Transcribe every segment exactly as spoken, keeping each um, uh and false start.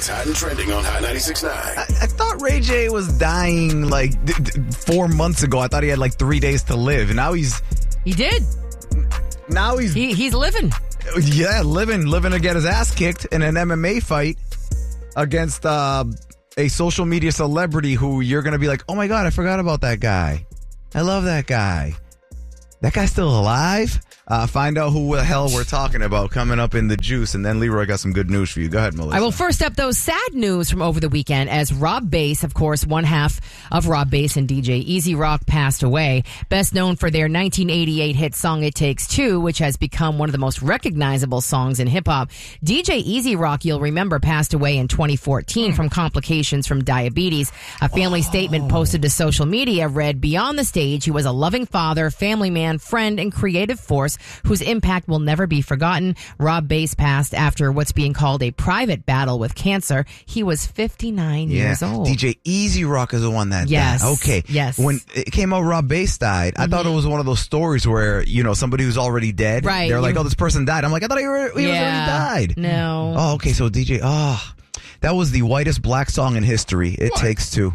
what's hot and trending on Hot ninety-six point nine. I, I thought Ray J was dying like d- d- four months ago. I thought he had like three days to live. And now he's... He did. Now he's... He, he's living. Yeah, living, living to get his ass kicked in an M M A fight against uh, a social media celebrity who you're going to be like, oh my God, I forgot about that guy. I love that guy. That guy's still alive? Uh, find out who the hell we're talking about coming up in the juice. And then Leroy got some good news for you. Go ahead, Melissa. I will first up, though, sad news from over the weekend as Rob Bass, of course, one half of Rob Bass and D J Easy Rock passed away. Best known for their nineteen eighty-eight hit song It Takes Two, which has become one of the most recognizable songs in hip-hop. D J Easy Rock, you'll remember, passed away in twenty fourteen from complications from diabetes. A family oh. statement posted to social media read, "Beyond the stage, he was a loving father, family man, friend, and creative force whose impact will never be forgotten. Rob Bass passed after what's being called a private battle with cancer. He was fifty-nine yeah. years old. D J Easy Rock is the one that yes. died. Okay. Yes. When it came out Rob Bass died, I mm-hmm. thought it was one of those stories where, you know, somebody who's already dead. Right. They're like, oh, this person died. I'm like, I thought he, were, he yeah. was already died. No. Oh, okay. So D J, oh, that was the whitest black song in history. It What? Takes Two.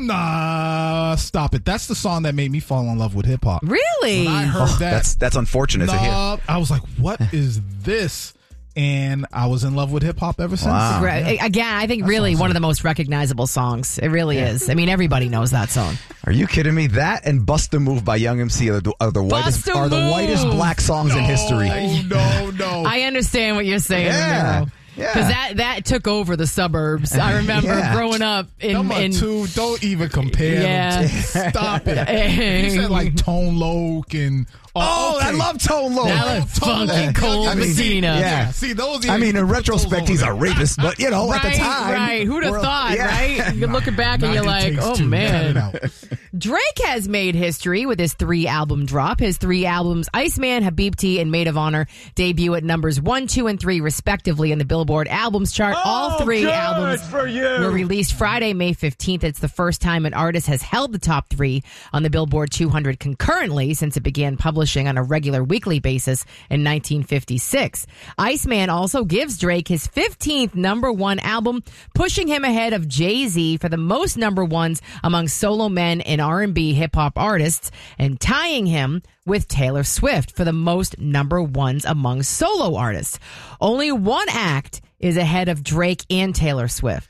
Nah, stop it. That's the song that made me fall in love with hip hop. Really? When I heard Oh, that, that's that's unfortunate to hear. nah, I was like, what is this? And I was in love with hip hop ever since. Wow. Right. Again, I think really awesome. one of the most recognizable songs. It really yeah. is. I mean, everybody knows that song. Are you kidding me? That and "Bust a Move" by Young M C are the, are the whitest are the whitest black songs no, in history. No, no. I understand what you're saying. Yeah. Because Yeah. that, that took over the suburbs. I remember Yeah. growing up in... Number in two, don't even compare Yeah. them. Stop it. You said like Tone Loc and... Oh, okay. I love Tone Loc. That was Tone funky Loc. Cole I mean, Messina. Yeah. Yeah. See, those. I mean, in Tone retrospect, Loc. he's a rapist, but, you know, right, at the time. right. Who'd have we're- thought, yeah. right? You're looking back and Nah, you're It like, Takes oh, Two. man. Cut it out. Drake has made history with his three-album drop. His three albums, Iceman, Habibti, and Maid of Honor, debut at numbers one, two, and three, respectively, in the Billboard Albums chart. Oh, All three good albums for you. were released Friday, May fifteenth. It's the first time an artist has held the top three on the Billboard two hundred concurrently since it began publishing on a regular weekly basis in nineteen fifty-six. Iceman also gives Drake his fifteenth number one album, pushing him ahead of Jay-Z for the most number ones among solo men and R and B hip-hop artists, and tying him with Taylor Swift for the most number ones among solo artists. Only one act is ahead of Drake and Taylor Swift.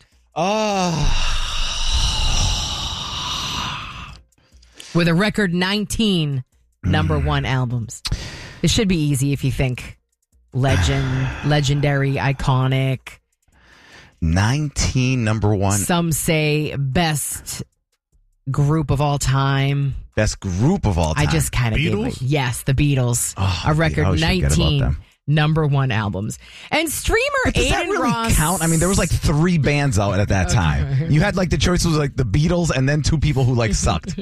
Oh. With a record nineteen number one albums. It should be easy if you think legend, legendary, iconic. nineteen number one. Some say best group of all time. Best group of all time. I just kind of gave Beatles? it. Yes, the Beatles. Oh, a record I always forget about nineteen them. number one albums. And streamer But does Aiden that really Ross count? I mean, there was like three bands out at that time. You had like the choice was like the Beatles and then two people who like sucked.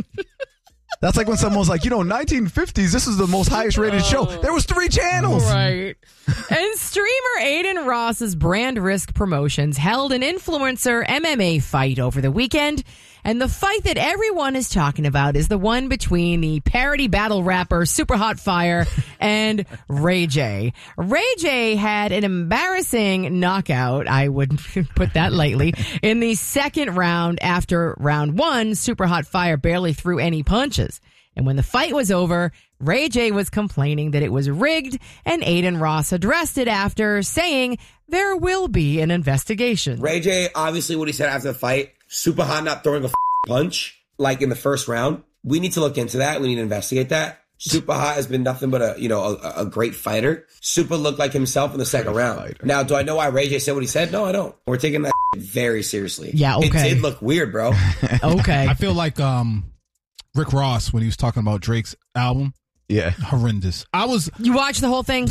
That's like when someone was like, you know, nineteen fifties, this is the most highest rated show. There was three channels. Right. And streamer Aiden Ross's Brand Risk Promotions held an influencer M M A fight over the weekend. And the fight that everyone is talking about is the one between the parody battle rapper Super Hot Fire and Ray J. Ray J had an embarrassing knockout, I would put that lightly, in the second round. After round one, Super Hot Fire barely threw any punches. And when the fight was over, Ray J was complaining that it was rigged, and Aiden Ross addressed it after saying there will be an investigation. Ray J, obviously what he said after the fight, Super Hot not throwing a f- punch like in the first round. We need to look into that. We need to investigate that. Super Hot has been nothing but a, you know, a, a great fighter. Super looked like himself in the second round. Fighter. Now, do I know why Ray J said what he said? No, I don't. We're taking that very seriously. Yeah, okay. It did look weird, bro. Okay. I feel like um, Rick Ross when he was talking about Drake's album. Yeah. Horrendous. I was. You watched the whole thing?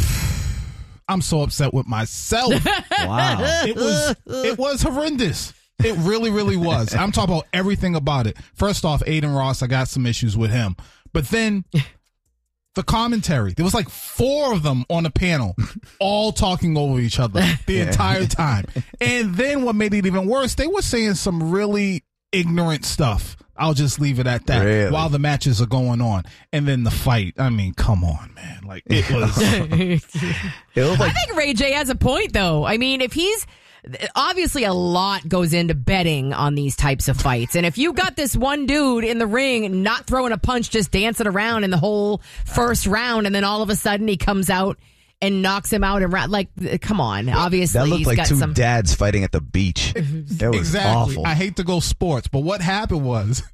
I'm so upset with myself. Wow. It was. It was horrendous. It really, really was. I'm talking about everything about it. First off, Aiden Ross, I got some issues with him. But then the commentary, there was like four of them on the panel, all talking over each other the Yeah. entire time. And then what made it even worse, they were saying some really ignorant stuff. I'll just leave it at that Really? while the matches are going on. And then the fight. I mean, come on, man. Like, it was. It looked I like think Ray J has a point, though. I mean, if he's obviously a lot goes into betting on these types of fights. And if you got this one dude in the ring not throwing a punch, just dancing around in the whole first round, and then all of a sudden he comes out and knocks him out and ra- like, come on. Obviously, that looked he's like got two some dads fighting at the beach. It was exactly. awful. I hate to go sports, but what happened was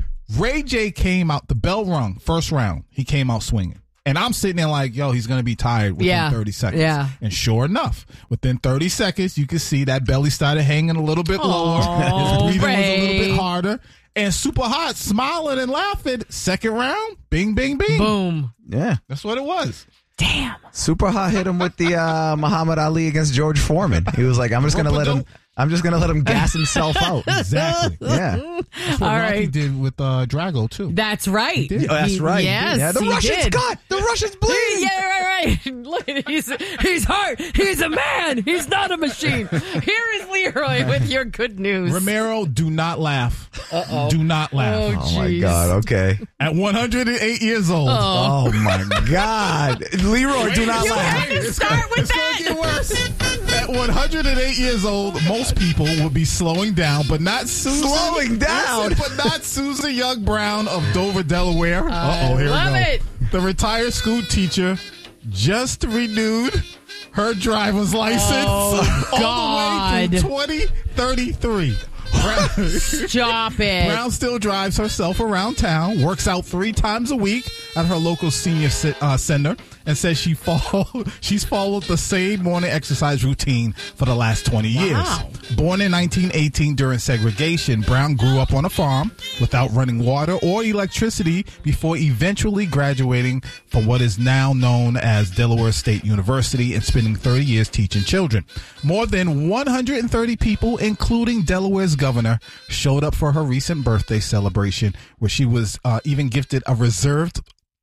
Ray J came out, the bell rung, first round. He came out swinging. And I'm sitting there like, yo, he's going to be tired within Yeah. thirty seconds. Yeah. And sure enough, within thirty seconds, you could see that belly started hanging a little bit lower. Oh, His breathing Ray. was a little bit harder. And Super Hot smiling and laughing. Second round, bing, bing, bing. boom. Yeah. That's what it was. Damn. Super Hot hit him with the uh, Muhammad Ali against George Foreman. He was like, I'm just going to let him, I'm just going to let him gas himself out. Exactly. Yeah. That's what All Rocky right. did with uh, Drago, too. That's right. Oh, that's He- right. Yes, yeah, the he Russians did. cut. The Russians bleeding. Yeah, right, right. Look, he's he's hard. He's a man. He's not a machine. Here is Leroy with your good news. Romero, do not laugh. Uh-oh. Do not laugh. Oh, Oh my jeez. God. Okay. At one hundred eight years old. Oh my God. Leroy, do not You laugh. had to start with It's gonna that. get worse. At one hundred eight years old, most people would be slowing down, but not Susan. Slowing down? Listen, but not Susan Young Brown of Dover, Delaware. Uh oh, here love we go. it. The retired school teacher just renewed her driver's license Oh, all God. the way through twenty thirty-three. Brown, Stop it. Brown still drives herself around town, works out three times a week at her local senior ci- uh, center, and says she follow, she's followed the same morning exercise routine for the last twenty years. Wow. Born in nineteen eighteen during segregation, Brown grew up on a farm without running water or electricity before eventually graduating from what is now known as Delaware State University and spending thirty years teaching children. More than one hundred thirty people, including Delaware's governor, showed up for her recent birthday celebration, where she was uh, even gifted a reserved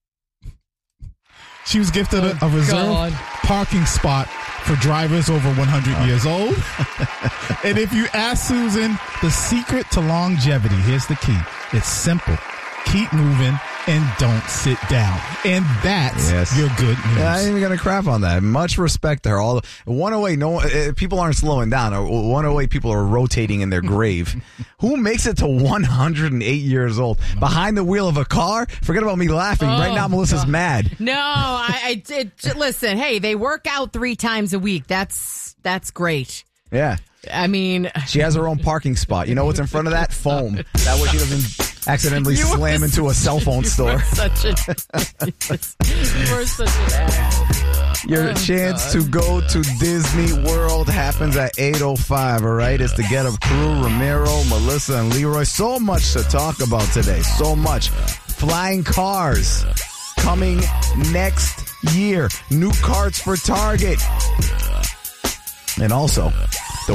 She was gifted a, a reserved God. parking spot for drivers over one hundred years old. And if you ask Susan, the secret to longevity, here's the key. It's simple. Keep moving and don't sit down. And that's Yes. your good news. Yeah, I ain't even gonna crap on that. Much respect to her. All one oh eight, no uh, people aren't slowing down. one oh eight people are rotating in their grave. Who makes it to one hundred eight years old behind the wheel of a car? Forget about me laughing. Oh, right now, Melissa's mad. No, I, I it, listen. Hey, they work out three times a week. That's that's great. Yeah, I mean, she has her own parking spot. You know what's in front of that? Foam. That way she doesn't accidentally You were slam into a cell phone store. such a you were such an ass. Your Oh, chance God. to go to Disney World happens at eight oh five, all right? It's the Get Up crew, Ramiro, Melissa, and Leroy. So much to talk about today. So much. Flying cars coming next year. New carts for Target. And also,